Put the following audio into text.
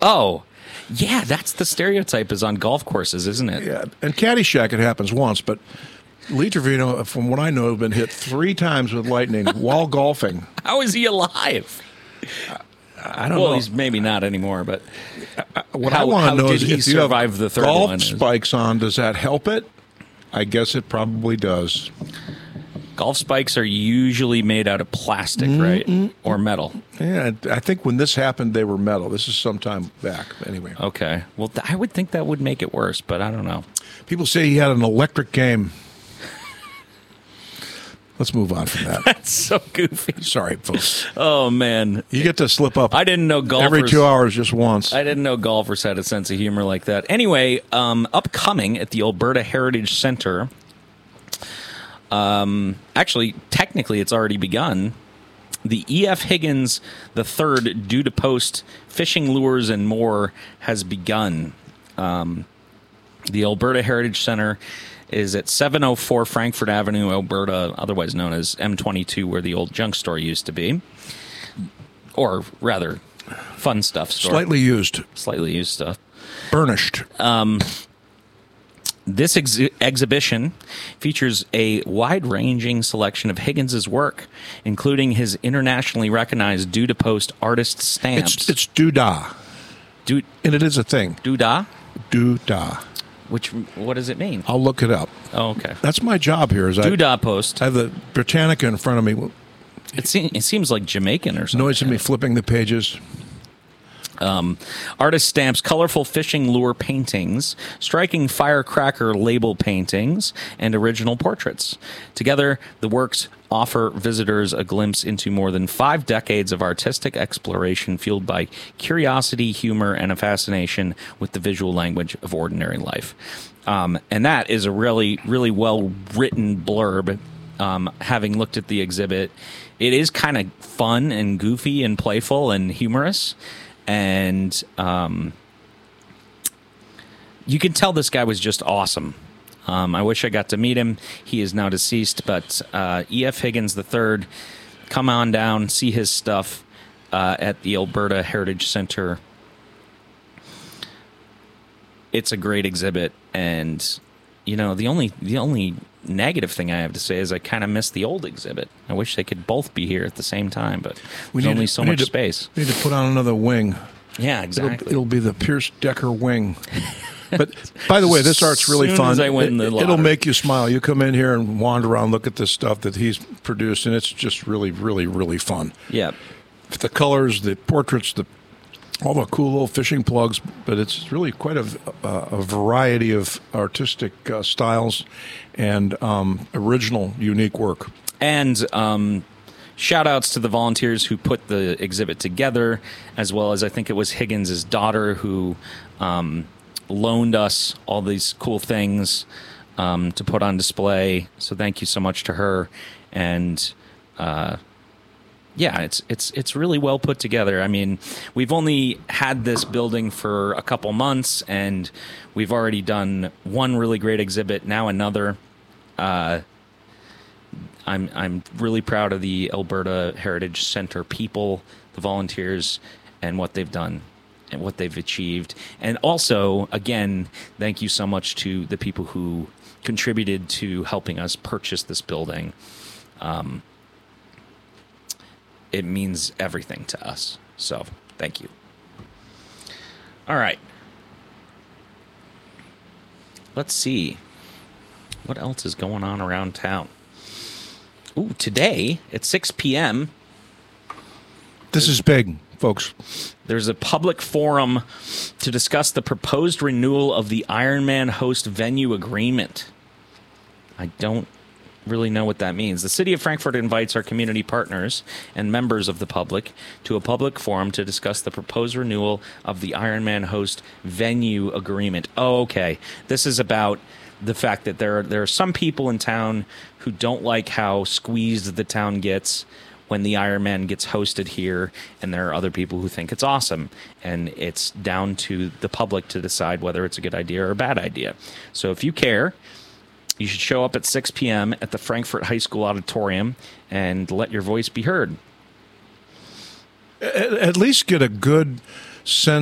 Oh, yeah, that's the stereotype is on golf courses, isn't it? Yeah, and Caddyshack, it happens once, but Lee Trevino, from what I know, has been hit 3 times with lightning while golfing. How is he alive? I don't know. Well, he's maybe not anymore, but What I want to know did is he if you have survive the third golf one? spikes on, does that help it? I guess it probably does. Golf spikes are usually made out of plastic, right? Or metal. Yeah, I think when this happened, they were metal. This is some time back. Anyway. Okay. Well, I would think that would make it worse, but I don't know. People say he had an electric game. Let's move on from that. That's so goofy. Sorry, folks. Oh, man. You get to slip up. I didn't know golfers... Every 2 hours, just once. I didn't know golfers had a sense of humor like that. Anyway, upcoming at the Alberta Heritage Centre... actually, technically, it's already begun. The E.F. Higgins III Due to Post Fishing Lures and More has begun. The Alberta Heritage Centre is at 704 Frankfurt Avenue, Alberta, otherwise known as M22, where the old junk store used to be. Or rather, fun stuff store. Slightly used. Slightly used stuff. Burnished. This exhibition features a wide-ranging selection of Higgins's work, including his internationally recognized due-to-post artist stamps. It's doodah. And it is a thing. Doodah? Doodah. What does it mean? I'll look it up. Oh, okay. That's my job here. Doodah post. I have the Britannica in front of me. It seems like Jamaican or something. Noise of me flipping the pages. Artist stamps, colorful fishing lure paintings, striking firecracker label paintings, and original portraits. Together, the works offer visitors a glimpse into more than 5 decades of artistic exploration fueled by curiosity, humor, and a fascination with the visual language of ordinary life. And that is a really, really well-written blurb. Having looked at the exhibit, it is kind of fun and goofy and playful and humorous. And you can tell this guy was just awesome. I wish I got to meet him. He is now deceased, but E.F. Higgins III, come on down, see his stuff at the Alberta Heritage Centre. It's a great exhibit, and you know the only negative thing I have to say is I kind of miss the old exhibit. I wish they could both be here at the same time, but there's only so much space. We need to put on another wing. Yeah, exactly. It'll be the Pierce Decker wing. But by the way, this art's really Soon fun. as I win the lottery. It'll make you smile. You come in here and wander around, look at this stuff that he's produced, and it's just really, really, really fun. Yeah. The colors, the portraits, all the cool little fishing plugs, but it's really quite a variety of artistic styles and original, unique work. And shout outs to the volunteers who put the exhibit together, as well as I think it was Higgins' daughter who loaned us all these cool things to put on display. So thank you so much to her. And yeah, it's really well put together. I mean, we've only had this building for a couple months, and we've already done one really great exhibit, now another. I'm really proud of the Alberta Heritage Centre people, the volunteers, and what they've done and what they've achieved. And also, again, thank you so much to the people who contributed to helping us purchase this building. It means everything to us. So, thank you. All right. Let's see. What else is going on around town? Ooh, today at 6 p.m. This is big, folks. There's a public forum to discuss the proposed renewal of the Ironman host venue agreement. I don't really know what that means. The City of Frankfurt invites our community partners and members of the public to a public forum to discuss the proposed renewal of the Ironman host venue agreement. Oh, okay. This is about the fact that there are some people in town who don't like how squeezed the town gets when the Ironman gets hosted here, and there are other people who think it's awesome, and it's down to the public to decide whether it's a good idea or a bad idea. So if you care, you should show up at 6 p.m. at the Frankfurt High School Auditorium and let your voice be heard. At least get a good sense